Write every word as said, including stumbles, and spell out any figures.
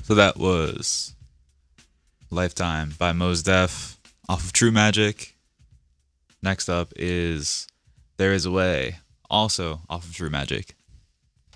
So that was Lifetime by Mos Def off of True Magic. Next up is There Is a Way, also off of True Magic.